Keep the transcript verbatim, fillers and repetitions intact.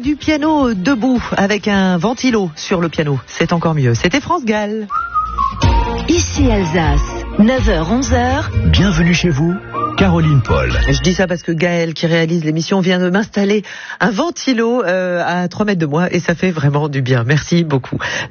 du piano debout avec un ventilo sur le piano. C'est encore mieux. C'était France Gall. Ici Alsace, neuf heures onze heures. Bienvenue chez vous, Caroline Paul. Je dis ça parce que Gaël, qui réalise l'émission, vient de m'installer un ventilo euh, à trois mètres de moi et ça fait vraiment du bien. Merci beaucoup.